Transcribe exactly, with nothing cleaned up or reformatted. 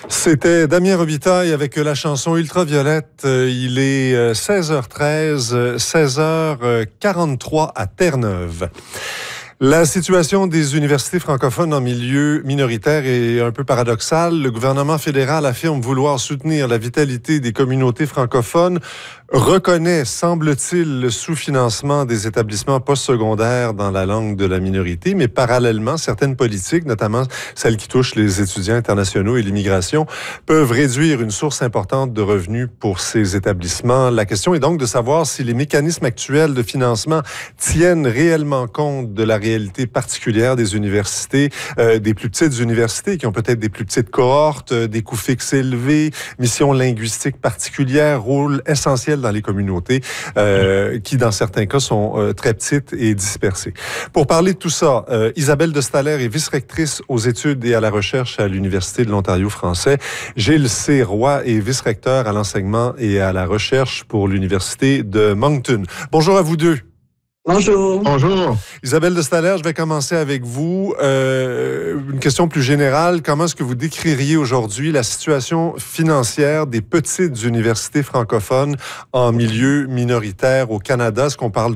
C'était Damien Robitaille avec la chanson Ultraviolette. Il est seize heures treize, seize heures quarante-trois à Terre-Neuve. La situation des universités francophones en milieu minoritaire est un peu paradoxale. Le gouvernement fédéral affirme vouloir soutenir la vitalité des communautés francophones, reconnaît, semble-t-il, le sous-financement des établissements postsecondaires dans la langue de la minorité, mais parallèlement, certaines politiques, notamment celles qui touchent les étudiants internationaux et l'immigration, peuvent réduire une source importante de revenus pour ces établissements. La question est donc de savoir si les mécanismes actuels de financement tiennent réellement compte de la réalité particulière des universités, euh, des plus petites universités qui ont peut-être des plus petites cohortes, euh, des coûts fixes élevés, missions linguistiques particulières, rôle essentiel dans les communautés euh, qui, dans certains cas, sont euh, très petites et dispersées. Pour parler de tout ça, euh, Isabelle de Staller est vice-rectrice aux études et à la recherche à l'Université de l'Ontario français. Gilles C. Roy est vice-recteur à l'enseignement et à la recherche pour l'Université de Moncton. Bonjour à vous deux. Bonjour. Bonjour. Isabelle de Staller, je vais commencer avec vous. Euh, une question plus générale. Comment est-ce que vous décririez aujourd'hui la situation financière des petites universités francophones en milieu minoritaire au Canada? Est-ce qu'on parle